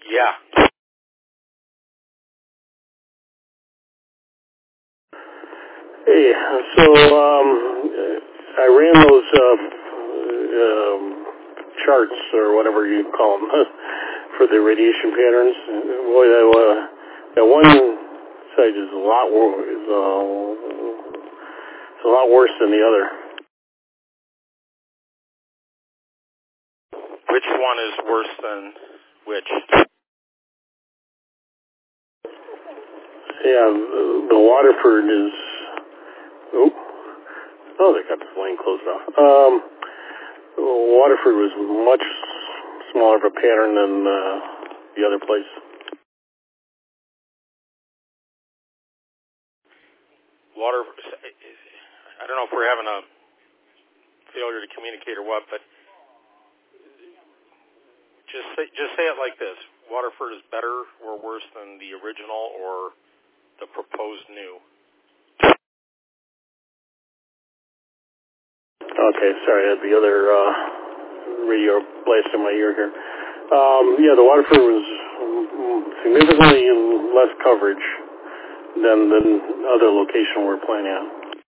Yeah. Hey, so I ran those charts or whatever you call them for the radiation patterns. Boy, that one site is a lot worse than the other. Which one is worse than which? Yeah, the Waterford is. Oh, they got this lane closed off. Waterford was much smaller of a pattern than the other place. I don't know if we're having a failure to communicate or what, but just say it like this: Waterford is better or worse than the original or the proposed new. Okay, sorry, I had the other radio blast in my ear here. Yeah, the Waterford was significantly less coverage than the other location we're playing at.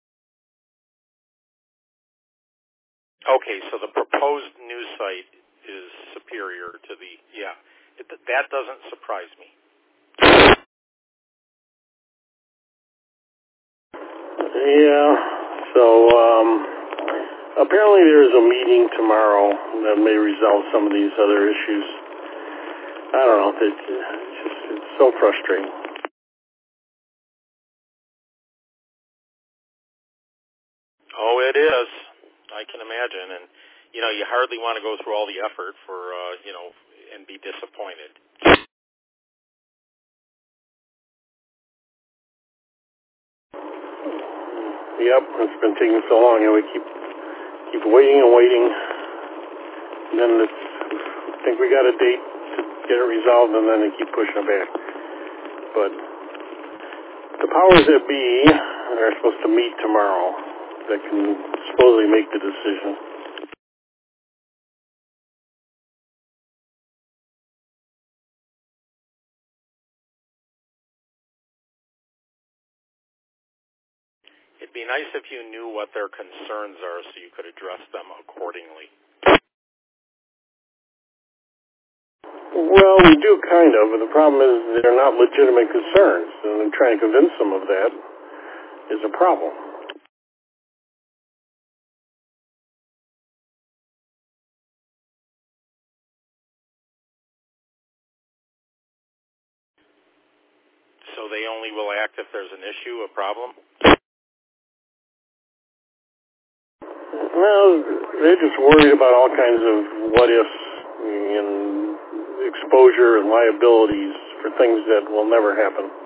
Okay, so the proposed new site is superior to the, that doesn't surprise me. Yeah, so apparently there's a meeting tomorrow that may resolve some of these other issues. I don't know, it's so frustrating. Oh, it is. I can imagine. And, you hardly want to go through all the effort for, and be disappointed. Yep, it's been taking so long, we keep waiting and waiting. And then I think we got a date to get it resolved, and then they keep pushing it back. But the powers that be are supposed to meet tomorrow that can supposedly make the decision. It'd be nice if you knew what their concerns are so you could address them accordingly. Well, we do kind of, but the problem is they're not legitimate concerns, and trying to convince them of that is a problem. So they only will act if there's an issue, a problem? Well, they're just worried about all kinds of what-ifs and exposure and liabilities for things that will never happen.